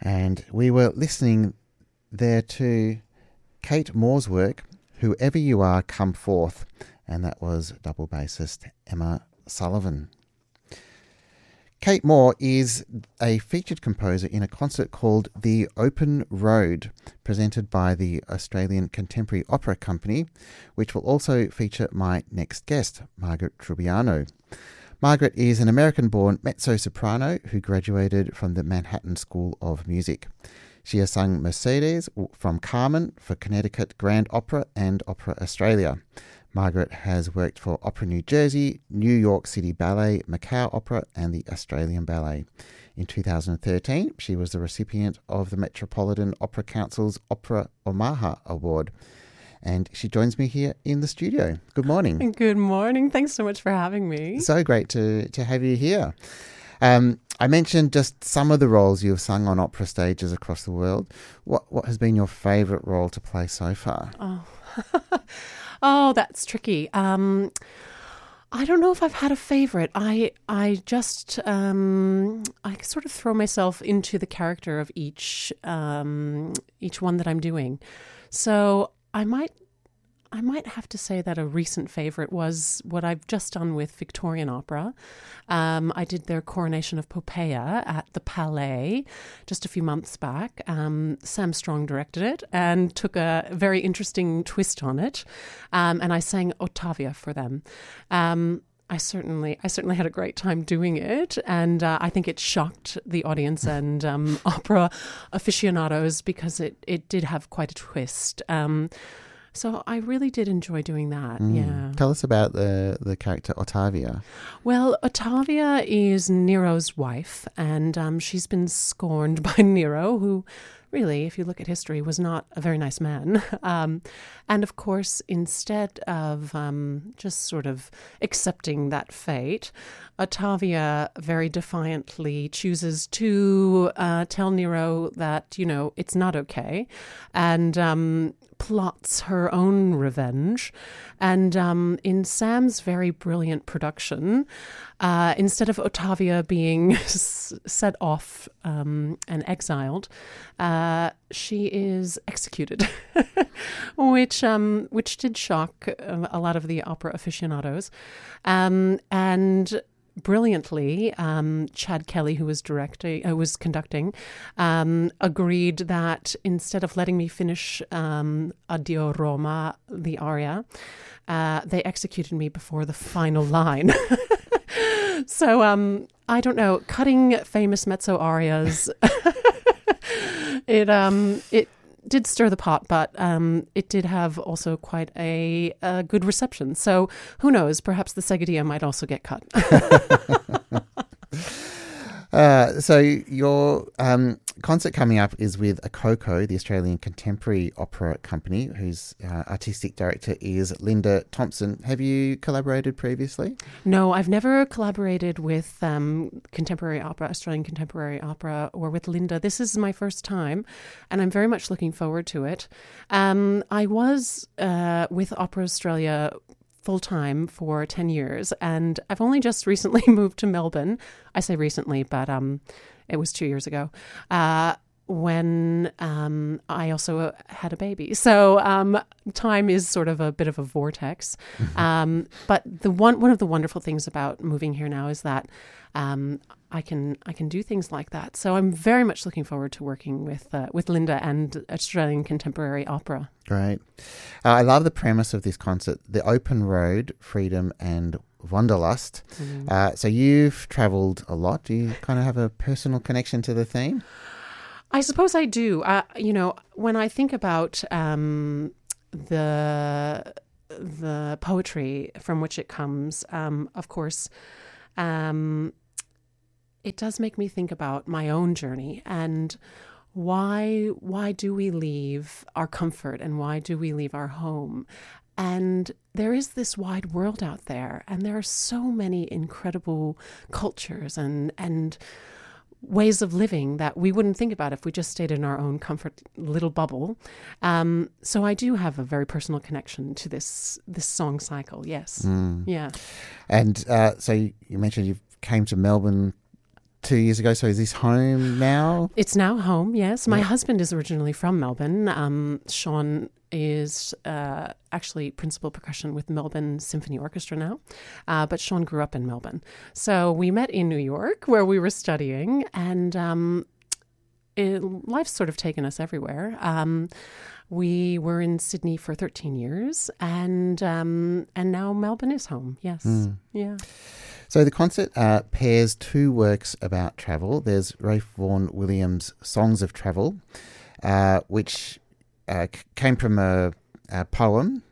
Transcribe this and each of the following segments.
And we were listening there to Kate Moore's work, Whoever You Are, Come Forth, and that was double bassist Emma Sullivan. Kate Moore is a featured composer in a concert called The Open Road, presented by the Australian Contemporary Opera Company, which will also feature my next guest, Margaret Trubiano. Margaret is an American-born mezzo-soprano who graduated from the Manhattan School of Music. She has sung Mercedes from Carmen for Connecticut Grand Opera and Opera Australia. Margaret has worked for Opera New Jersey, New York City Ballet, Macau Opera and the Australian Ballet. In 2013, she was the recipient of the Metropolitan Opera Council's Opera Omaha Award. And she joins me here in the studio. Good morning. Good morning. Thanks so much for having me. So great to have you here. I mentioned just some of the roles you've sung on opera stages across the world. What has been your favourite role to play so far? Oh, that's tricky. I don't know if I've had a favorite. I just I sort of throw myself into the character of each one that I'm doing. So I might have to say that a recent favorite was what I've just done with Victorian Opera. I did their Coronation of Poppaea at the Palais just a few months back. Sam Strong directed it and took a very interesting twist on it. And I sang Ottavia for them. I certainly had a great time doing it, and I think it shocked the audience and opera aficionados because it did have quite a twist. So I really did enjoy doing that, yeah. Tell us about the character Ottavia. Well, Ottavia is Nero's wife, and she's been scorned by Nero, who really, if you look at history, was not a very nice man. And of course, instead of just sort of accepting that fate, Ottavia very defiantly chooses to tell Nero that, it's not okay, and plots her own revenge. And in Sam's very brilliant production, instead of Ottavia being set off and exiled, she is executed, which did shock a lot of the opera aficionados. And brilliantly, Chad Kelly, who was conducting, agreed that instead of letting me finish Addio Roma, the aria, they executed me before the final line. So I don't know, cutting famous mezzo arias. It did stir the pot, but it did have also quite a good reception. So who knows? Perhaps the Seguidilla might also get cut. So your concert coming up is with ACOCO, the Australian Contemporary Opera Company, whose artistic director is Linda Thompson. Have you collaborated previously? No, I've never collaborated with contemporary opera, Australian Contemporary Opera, or with Linda. This is my first time, and I'm very much looking forward to it. I was with Opera Australia full-time for 10 years, and I've only just recently moved to Melbourne. I say recently, but it was 2 years ago, when I also had a baby. So time is sort of a bit of a vortex. But one of the wonderful things about moving here now is that I can do things like that. So I'm very much looking forward to working with Linda and Australian Contemporary Opera. Great. I love the premise of this concert, The Open Road, Freedom and Wanderlust. So you've travelled a lot. Do you kind of have a personal connection to the theme? I suppose I do. When I think about the poetry from which it comes, of course, it does make me think about my own journey and why do we leave our comfort and why do we leave our home? And there is this wide world out there, and there are so many incredible cultures and ways of living that we wouldn't think about if we just stayed in our own comfort little bubble. So I do have a very personal connection to this song cycle. Yes. Yeah. And so you mentioned you came to Melbourne 2 years ago. So is this home now? It's now home, yes. My Yeah. husband is originally from Melbourne. Sean is actually principal percussion with Melbourne Symphony Orchestra now. But Sean grew up in Melbourne. So we met in New York where we were studying, and life's sort of taken us everywhere. We were in Sydney for 13 years, and now Melbourne is home. Yes, yeah. So the concert pairs two works about travel. There's Ralph Vaughan Williams' Songs of Travel, which came from a poem,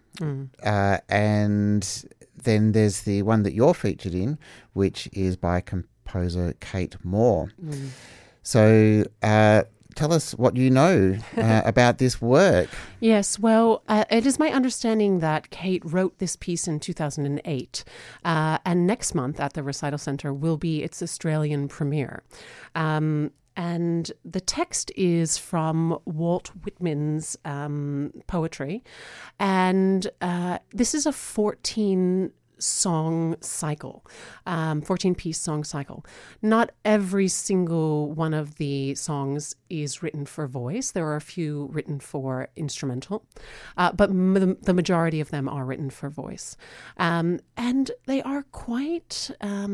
and then there's the one that you're featured in, which is by composer Kate Moore. So tell us what you know about this work. Yes, well, it is my understanding that Kate wrote this piece in 2008, and next month at the Recital Centre will be its Australian premiere. And the text is from Walt Whitman's poetry, and this is a 14-song cycle, 14-piece song cycle. Not every single one of the songs is written for voice. There are a few written for instrumental, but the majority of them are written for voice. And they are quite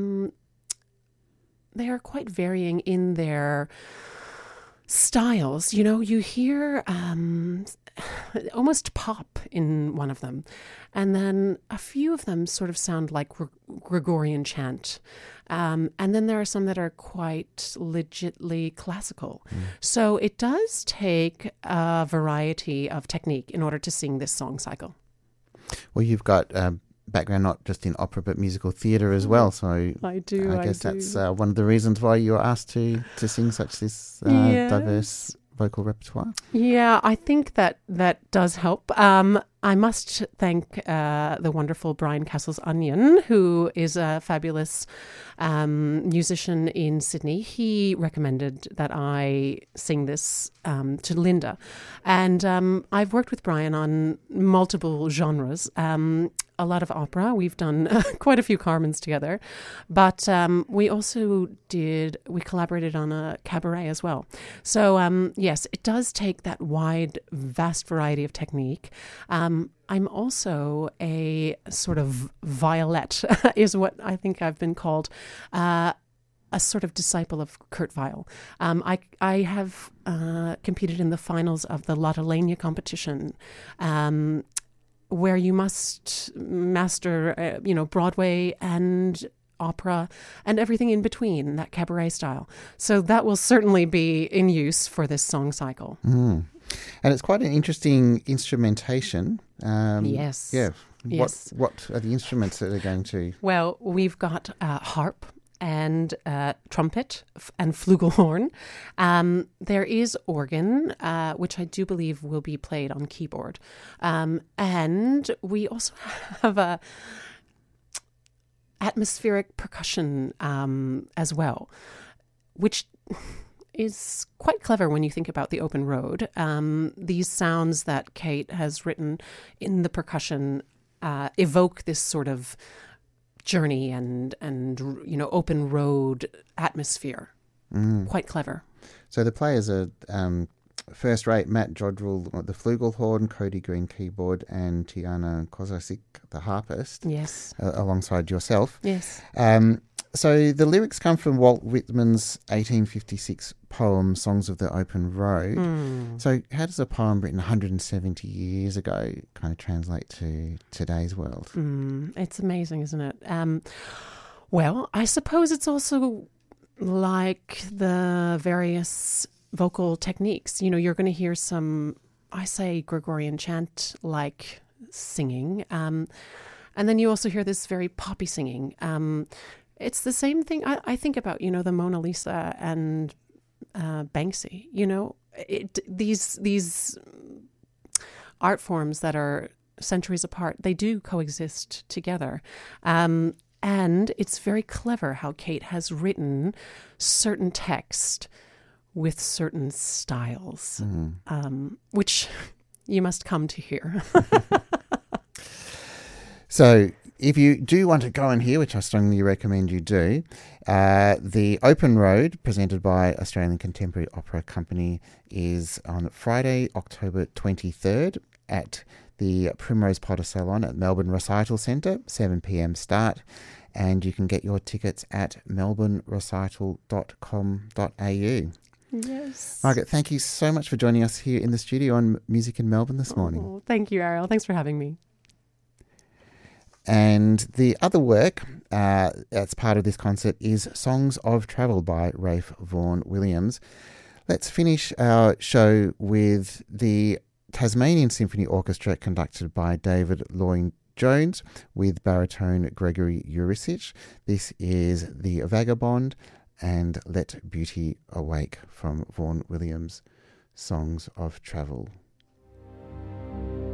varying in their styles. You know, you hear almost pop in one of them, and then a few of them sort of sound like Gregorian chant, and then there are some that are quite legitly classical. So it does take a variety of technique in order to sing this song cycle. Well, you've got background not just in opera but musical theatre as well, so I do. I guess that's one of the reasons why you were asked to sing such this diverse vocal repertoire. Yeah, I think that does help. I must thank the wonderful Brian Castles-Onion, who is a fabulous musician in Sydney. He recommended that I sing this to Linda. And I've worked with Brian on multiple genres. A lot of opera. We've done quite a few Carmens together. But we collaborated on a cabaret as well. So, yes, it does take that wide, vast variety of technique. I'm also a sort of violet, is what I think I've been called, a sort of disciple of Kurt Weill. I have competed in the finals of the Lottolania competition, where you must master, Broadway and opera and everything in between, that cabaret style. So that will certainly be in use for this song cycle. And it's quite an interesting instrumentation. Yes. Yeah. Yes. What are the instruments that are going to? Well, we've got harp and trumpet and flugelhorn. There is organ, which I do believe will be played on keyboard. And we also have a atmospheric percussion as well, which is quite clever when you think about the open road. These sounds that Kate has written in the percussion evoke this sort of journey and open road atmosphere. Quite clever. So the players are first rate: Matt Jodrell, the flugelhorn, Cody Green keyboard, and Tiana Kozasik, the harpist. Yes. Alongside yourself. Yes. So the lyrics come from Walt Whitman's 1856 poem, Songs of the Open Road. So how does a poem written 170 years ago kind of translate to today's world? It's amazing, isn't it? Well, I suppose it's also like the various vocal techniques. You know, you're going to hear some, I say, Gregorian chant-like singing. And then you also hear this very poppy singing. It's the same thing I think about, the Mona Lisa and Banksy. These art forms that are centuries apart, they do coexist together. And it's very clever how Kate has written certain text with certain styles, which you must come to hear. So if you do want to go and hear, which I strongly recommend you do, the Open Road, presented by Australian Contemporary Opera Company, is on Friday, October 23rd at the Primrose Potter Salon at Melbourne Recital Centre, 7 p.m. start. And you can get your tickets at melbournerecital.com.au. Yes. Margaret, thank you so much for joining us here in the studio on Music in Melbourne this morning. Thank you, Ariel. Thanks for having me. And the other work that's part of this concert is Songs of Travel by Rafe Vaughan Williams. Let's finish our show with the Tasmanian Symphony Orchestra, conducted by David Lloyd-Jones with baritone Gregory Urisic. This is The Vagabond and Let Beauty Awake from Vaughan Williams' Songs of Travel.